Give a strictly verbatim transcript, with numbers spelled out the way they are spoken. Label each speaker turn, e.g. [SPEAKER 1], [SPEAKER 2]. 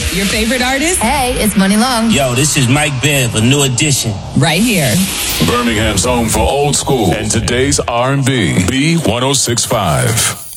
[SPEAKER 1] Your favorite artist?
[SPEAKER 2] Hey, it's Money Long.
[SPEAKER 3] Yo, this is Mike Bev, a new edition.
[SPEAKER 1] Right here.
[SPEAKER 4] Birmingham's home for old school and today's R and B. B one oh six point five.